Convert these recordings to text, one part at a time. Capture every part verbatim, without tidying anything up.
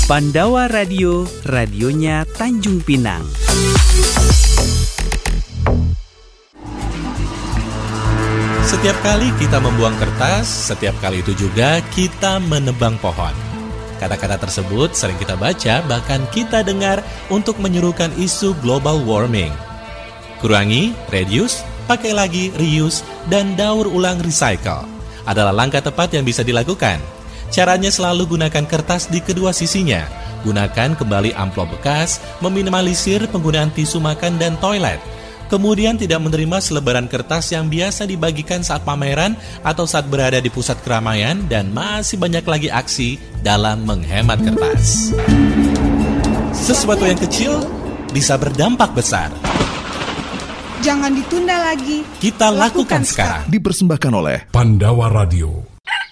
Pandawa Radio, radionya Tanjung Pinang. Setiap kali kita membuang kertas, setiap kali itu juga kita menebang pohon. Kata-kata tersebut sering kita baca, bahkan kita dengar untuk menyerukan isu global warming. Kurangi, reduce, pakai lagi, reuse, dan daur ulang recycle adalah langkah tepat yang bisa dilakukan. Caranya selalu gunakan kertas di kedua sisinya. Gunakan kembali amplop bekas, meminimalisir penggunaan tisu makan dan toilet. Kemudian tidak menerima selebaran kertas yang biasa dibagikan saat pameran atau saat berada di pusat keramaian, dan masih banyak lagi aksi dalam menghemat kertas. Sesuatu yang kecil bisa berdampak besar. Jangan ditunda lagi. Kita lakukan, lakukan sekarang. Dipersembahkan oleh Pandawa Radio.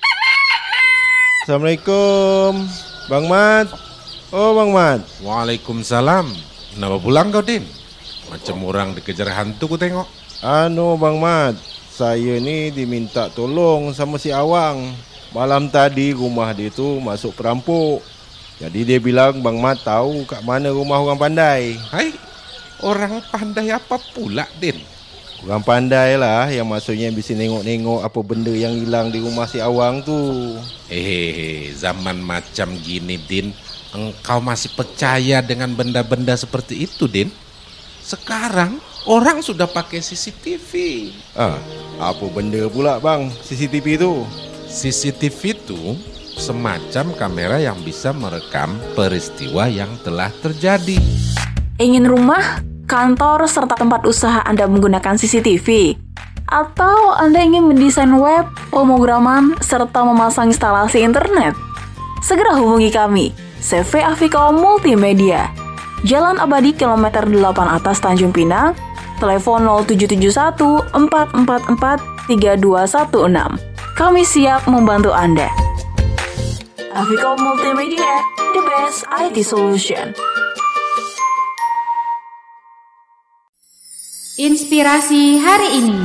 Assalamualaikum, Bang Mat. Oh, Bang Mat. Waalaikumsalam. Kenapa pulang kau, Din? Macam orang dikejar hantu ku tengok. Anu, Bang Mat, saya ni diminta tolong sama si Awang. Malam tadi rumah dia tu masuk perampok. Jadi dia bilang Bang Mat tahu kat mana rumah orang pandai. Hai, orang pandai apa pula, Din? Orang pandai lah, yang maksudnya bisa nengok-nengok apa benda yang hilang di rumah si Awang tu. Hehehe, zaman macam gini, Din, engkau masih percaya dengan benda-benda seperti itu, Din? Sekarang orang sudah pakai C C T V. Ah, apa benda pula bang C C T V tu? C C T V itu semacam kamera yang bisa merekam peristiwa yang telah terjadi. Ingin rumah, kantor, serta tempat usaha Anda menggunakan C C T V? Atau Anda ingin mendesain web, pemrograman, serta memasang instalasi internet? Segera hubungi kami, C V Afiko Multimedia. Jalan Abadi kilometer delapan atas Tanjung Pinang, telepon nol tujuh tujuh satu empat empat empat tiga dua satu enam. Kami siap membantu Anda. Afiko Multimedia, the best I T solution. Inspirasi hari ini.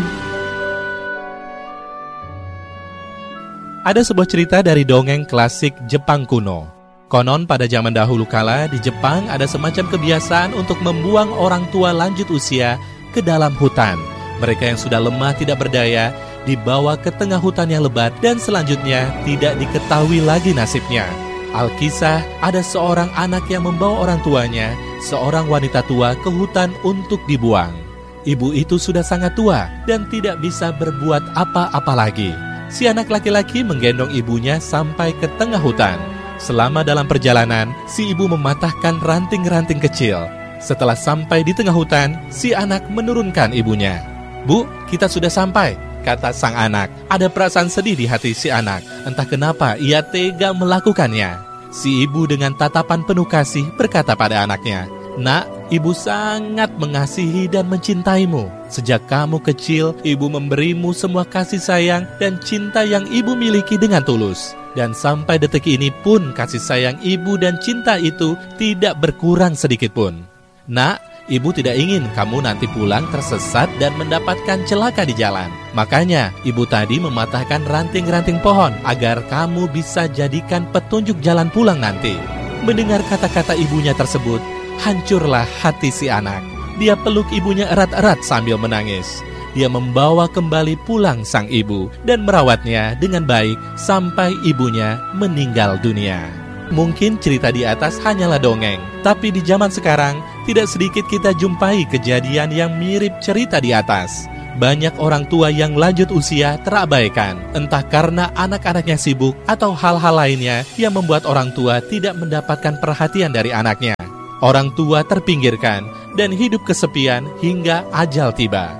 Ada sebuah cerita dari dongeng klasik Jepang kuno. Konon pada zaman dahulu kala di Jepang ada semacam kebiasaan untuk membuang orang tua lanjut usia ke dalam hutan. Mereka yang sudah lemah tidak berdaya dibawa ke tengah hutan yang lebat dan selanjutnya tidak diketahui lagi nasibnya. Alkisah, ada seorang anak yang membawa orang tuanya, seorang wanita tua, ke hutan untuk dibuang. Ibu itu sudah sangat tua dan tidak bisa berbuat apa-apa lagi. Si anak laki-laki menggendong ibunya sampai ke tengah hutan. Selama dalam perjalanan, si ibu mematahkan ranting-ranting kecil. Setelah sampai di tengah hutan, si anak menurunkan ibunya. "Bu, kita sudah sampai," kata sang anak. Ada perasaan sedih di hati si anak. Entah kenapa ia tega melakukannya. Si ibu dengan tatapan penuh kasih berkata pada anaknya, "Nak, ibu sangat mengasihi dan mencintaimu. Sejak kamu kecil, ibu memberimu semua kasih sayang dan cinta yang ibu miliki dengan tulus. Dan sampai detik ini pun kasih sayang ibu dan cinta itu tidak berkurang sedikit pun. Nak, ibu tidak ingin kamu nanti pulang tersesat dan mendapatkan celaka di jalan. Makanya ibu tadi mematahkan ranting-ranting pohon agar kamu bisa jadikan petunjuk jalan pulang nanti." Mendengar kata-kata ibunya tersebut, hancurlah hati si anak. Dia peluk ibunya erat-erat sambil menangis. Dia membawa kembali pulang sang ibu dan merawatnya dengan baik sampai ibunya meninggal dunia. Mungkin cerita di atas hanyalah dongeng, tapi di zaman sekarang tidak sedikit kita jumpai kejadian yang mirip cerita di atas. Banyak orang tua yang lanjut usia terabaikan, entah karena anak-anaknya sibuk atau hal-hal lainnya yang membuat orang tua tidak mendapatkan perhatian dari anaknya. Orang tua terpinggirkan dan hidup kesepian hingga ajal tiba.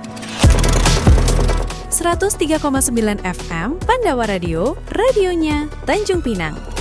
seratus tiga koma sembilan F M Pandawa Radio, radionya Tanjung Pinang.